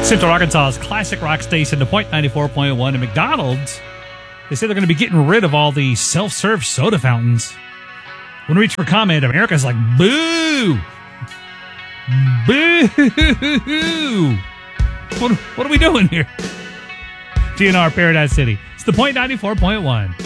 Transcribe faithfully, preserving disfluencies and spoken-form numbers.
Central Arkansas's classic rock station, the Point ninety-four point one, and McDonald's. They say they're going to be getting rid of all the self-serve soda fountains. When we reach for comment, America's like, boo! Boo! What, what are we doing here? G N R Paradise City. It's the Point ninety-four point one.